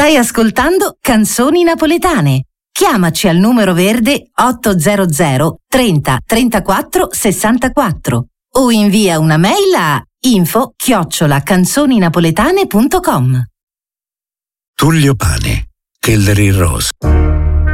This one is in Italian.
Stai ascoltando Canzoni Napoletane. Chiamaci al numero verde 800 30 34 64 o invia una mail a info@canzoninapoletane.com. Tullio Pane, Keller in Rose.